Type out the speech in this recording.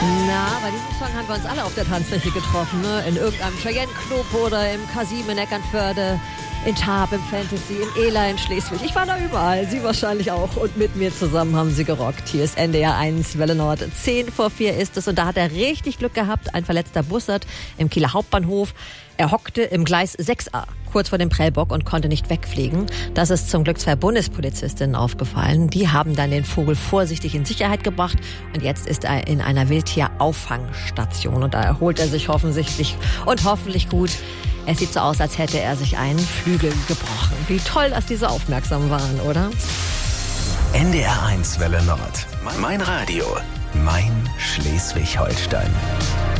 Na, bei diesem Song haben wir uns alle auf der Tanzfläche getroffen, ne? In irgendeinem Cheyenne-Club oder im Kasim in Eckernförde, in Tarp, im Fantasy, in Ela in Schleswig. Ich war da überall, Sie wahrscheinlich auch. Und mit mir zusammen haben Sie gerockt. Hier ist NDR 1, Welle Nord. 3:10 ist es. Und da hat er richtig Glück gehabt. Ein verletzter Bussard im Kieler Hauptbahnhof. Er hockte im Gleis 6a, kurz vor dem Prellbock, und konnte nicht wegfliegen. Das ist zum Glück 2 Bundespolizistinnen aufgefallen. Die haben dann den Vogel vorsichtig in Sicherheit gebracht. Und jetzt ist er in einer Wildtierauffangstation. Und da erholt er sich hoffentlich gut. Es sieht so aus, als hätte er sich einen Flügel gebrochen. Wie toll, dass die so aufmerksam waren, oder? NDR 1 Welle Nord. Mein Radio. Mein Schleswig-Holstein.